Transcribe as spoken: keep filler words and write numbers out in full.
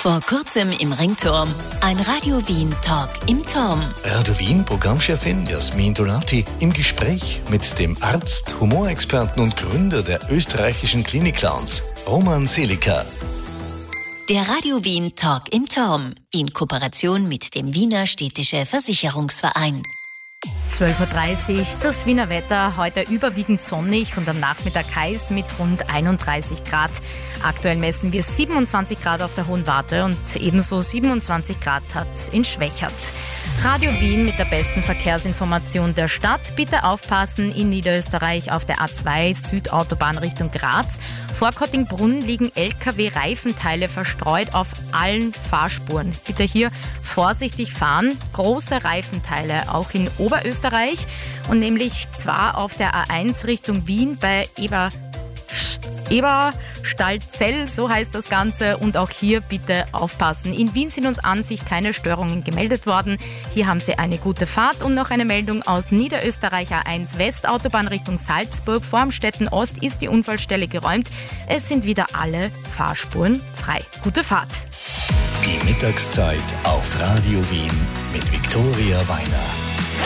Vor kurzem im Ringturm. Ein Radio Wien Talk im Turm. Radio Wien Programmchefin Jasmin Donati im Gespräch mit dem Arzt, Humorexperten und Gründer der österreichischen Klinik-Clowns, Roman Seliker. Der Radio Wien Talk im Turm. In Kooperation mit dem Wiener Städtische Versicherungsverein. zwölf Uhr dreißig, das Wiener Wetter, heute überwiegend sonnig und am Nachmittag heiß mit rund einunddreißig Grad. Aktuell messen wir siebenundzwanzig Grad auf der Hohen Warte und ebenso siebenundzwanzig Grad hat's in Schwächert. Radio Wien mit der besten Verkehrsinformation der Stadt. Bitte aufpassen in Niederösterreich auf der A zwei Südautobahn Richtung Graz. Vor Kottingbrunn liegen L K W-Reifenteile verstreut auf allen Fahrspuren. Bitte hier vorsichtig fahren. Große Reifenteile auch in Oberösterreich und nämlich zwar auf der A eins Richtung Wien bei Eber Eberstallzell, so heißt das Ganze, und auch hier bitte aufpassen. In Wien sind uns an sich keine Störungen gemeldet worden. Hier haben Sie eine gute Fahrt und noch eine Meldung aus Niederösterreich A eins West, Autobahn Richtung Salzburg. Vor Amstetten Ost ist die Unfallstelle geräumt. Es sind wieder alle Fahrspuren frei. Gute Fahrt. Die Mittagszeit auf Radio Wien mit Viktoria Weiner.